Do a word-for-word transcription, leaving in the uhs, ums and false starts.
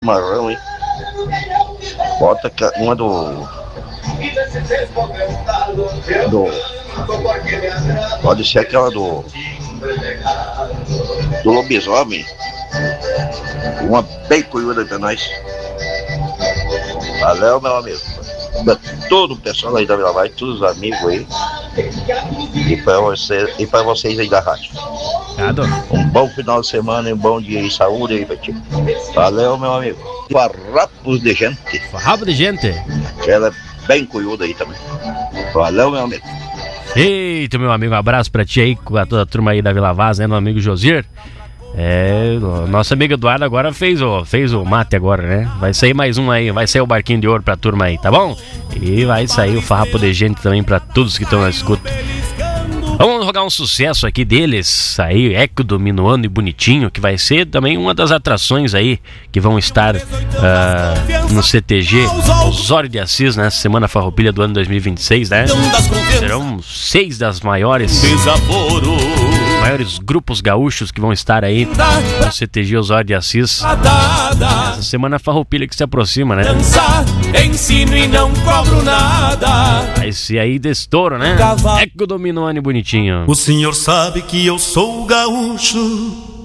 chimarrão, hein? Bota uma do... Do... Pode ser aquela do... Do lobisomem. Uma bem cuiuda pra nós. Valeu, meu amigo. Pra todo o pessoal aí da Vila Vai, todos os amigos aí. E pra, você, e pra vocês aí da rádio. Um bom final de semana e um bom dia de saúde aí, Betinho. Valeu, meu amigo. Farrapos de gente. Farrapo de gente. Ela é bem cuiuda aí também. Valeu, meu amigo. Eita, meu amigo, um abraço pra ti aí, com a toda a turma aí da Vila Vaz, né, meu amigo Josir. É, nosso amigo Eduardo agora fez o, fez o mate agora, né? Vai sair mais um aí, vai sair o barquinho de ouro pra turma aí, tá bom? E vai sair o farrapo de gente também pra todos que estão na escuta. Vamos jogar um sucesso aqui deles, aí, Eco do Minuano e Bonitinho, que vai ser também uma das atrações aí que vão estar uh, no C T G Osório de Assis, né? Semana Farroupilha do ano dois mil e vinte e seis, né? Serão seis das maiores maiores grupos gaúchos que vão estar aí no C T G Osório de Assis. Essa Semana Farroupilha que se aproxima, né? Ensino e não cobro nada. Vai ser aí de estouro, né? Eco do Minuano e Bonitinho. O senhor sabe que eu sou gaúcho